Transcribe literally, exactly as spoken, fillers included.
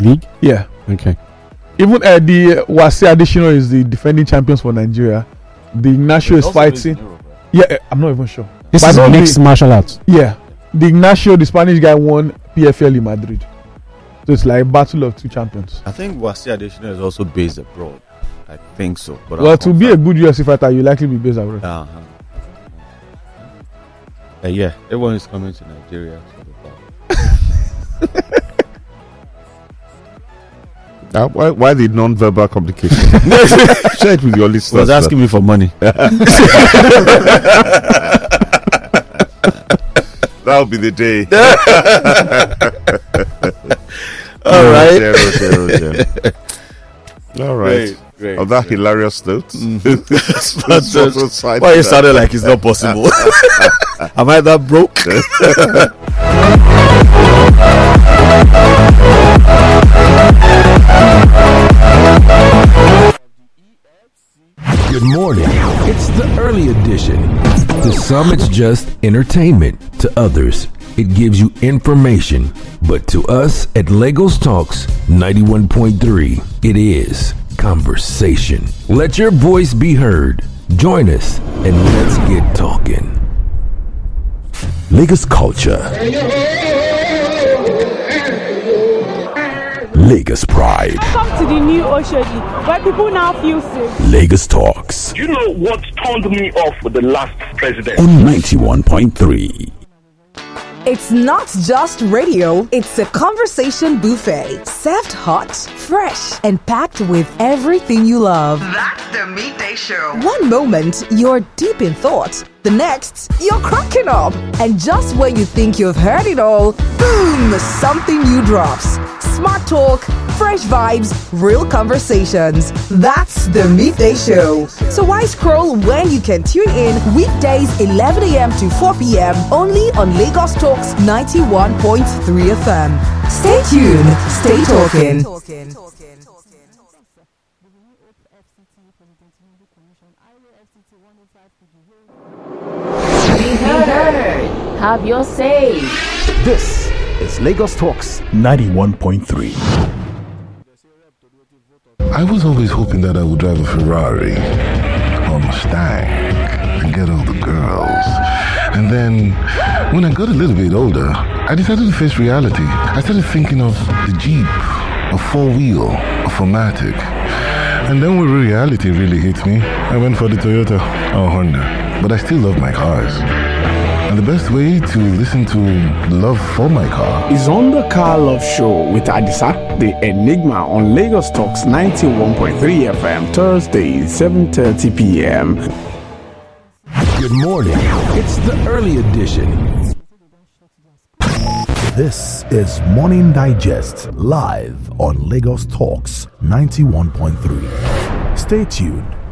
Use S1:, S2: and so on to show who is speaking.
S1: league?
S2: Yeah.
S1: Okay.
S2: Even uh, the uh, Wase Additional is the defending champions for Nigeria. The Ignacio is fighting. Europe, right? Yeah, uh, I'm not even sure.
S1: This but is mixed martial arts.
S2: Yeah. The Ignacio, the Spanish guy, won P F L in Madrid. So it's like a battle of two champions.
S3: I think Wase Additional is also based abroad. I think so. But
S2: well, to be a good U F C fighter, you likely be based abroad.
S3: Uh-huh. Uh, yeah, everyone is coming to Nigeria.
S4: uh, why, why the non-verbal communication? Share it with your listeners.
S3: He was asking me for money.
S4: That'll be the day.
S3: All right.
S4: Roger, Roger, Roger. All right. Great, great, On that great. hilarious note.
S3: Mm-hmm. Why you sounded like it's not possible? Am I that broke?
S5: Good morning. It's the early edition. To some, it's just entertainment. To others, it gives you information. But to us at Lagos Talks ninety-one point three, it is conversation. Let your voice be heard. Join us and let's get talking. Lagos culture. Lagos pride.
S6: Welcome to the new Oshodi, where people now feel safe.
S5: Lagos Talks.
S7: You know what turned me off with the last president?
S5: On ninety-one point three.
S8: It's not just radio, it's a conversation buffet. Served hot, fresh, and packed with everything you love.
S9: That's the Midday Show.
S8: One moment, you're deep in thought. The next, you're cracking up. And just when you think you've heard it all, boom, something new drops. Smart talk, fresh vibes, real conversations. That's the Midday Show. So why scroll when you can tune in weekdays eleven a.m. to four p.m. only on Lagos Talks ninety-one point three F M. Stay tuned, stay talking.
S10: Be heard. Have your say.
S11: This is Lagos Talks ninety-one point three.
S12: I was always hoping that I would drive a Ferrari or Mustang and get all the girls. And then, when I got a little bit older, I decided to face reality. I started thinking of the Jeep, a four-wheel, a Formatic. And then when reality really hit me, I went for the Toyota or Honda. But I still love my cars. And the best way to listen to love for my car
S11: is on the Car Love Show with Adisa, the Enigma on Lagos Talks ninety-one point three F M, Thursday, seven thirty p.m.
S5: Good morning. It's the early edition.
S13: This is Morning Digest, live on Lagos Talks ninety-one point three. Stay tuned.